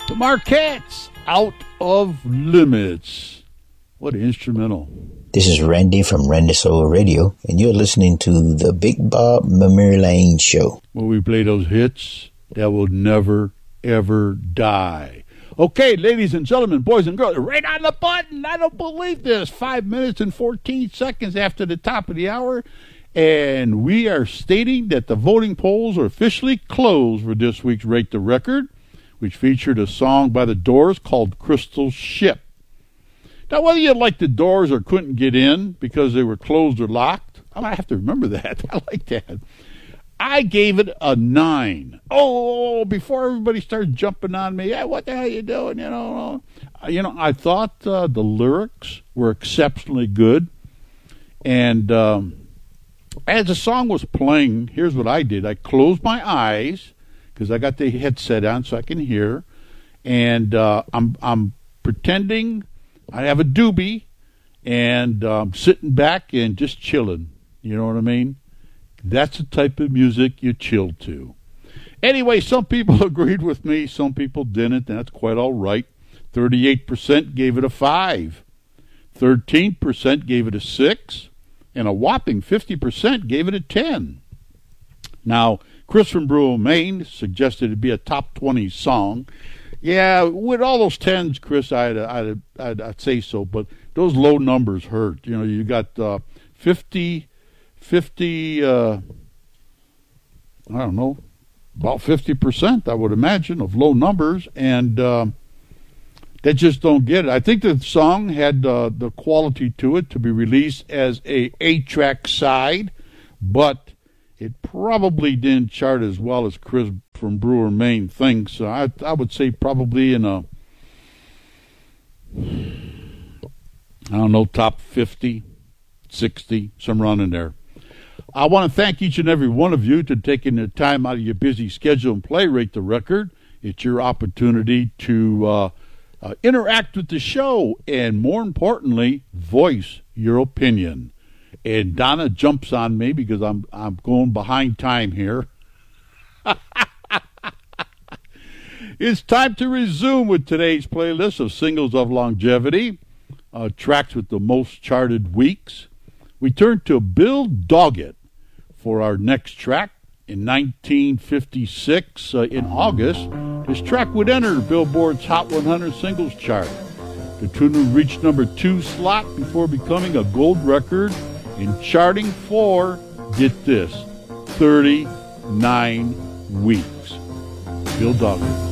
The Marquettes, Out of Limits. What an instrumental. This is Randy from Randy Soul Radio, and you're listening to the Big Bob Memory Lane Show, where we play those hits that will never, ever die. Okay, ladies and gentlemen, boys and girls, right on the button. I don't believe this. 5 minutes and 14 seconds after the top of the hour, and we are stating that the voting polls are officially closed for this week's Rate the Record, which featured a song by The Doors called Crystal Ship. Now, whether you liked The Doors or couldn't get in because they were closed or locked, I have to remember that. I like that. I gave it a 9. Oh, before everybody starts jumping on me, yeah, what the hell are you doing? I thought the lyrics were exceptionally good. And as the song was playing, here's what I did. I closed my eyes because I got the headset on so I can hear. And I'm pretending I have a doobie and sitting back and just chilling. You know what I mean? That's the type of music you chill to. Anyway, some people agreed with me, some people didn't. That's quite all right. 38% gave it a 5. 13% gave it a 6. And a whopping 50% gave it a 10. Now, Chris from Brewer, Maine suggested it'd be a top 20 song. Yeah, with all those 10s, Chris, I'd say so, but those low numbers hurt. You know, you got 50, I don't know, about 50%, I would imagine, of low numbers, and they just don't get it. I think the song had the quality to it to be released as a 8-track side, but it probably didn't chart as well as Chris from Brewer, Maine thinks. So I would say probably in a, I don't know, top 50, 60, somewhere around in there. I want to thank each and every one of you for taking the time out of your busy schedule and play Rate the Record. It's your opportunity to interact with the show and, more importantly, voice your opinion. And Donna jumps on me because I'm going behind time here. It's time to resume with today's playlist of singles of longevity, tracks with the most charted weeks. We turn to Bill Doggett for our next track. In 1956, in August, this track would enter Billboard's Hot 100 Singles Chart. The tune would reach number 2 slot before becoming a gold record and charting for, get this, 39 weeks. Bill Doggett.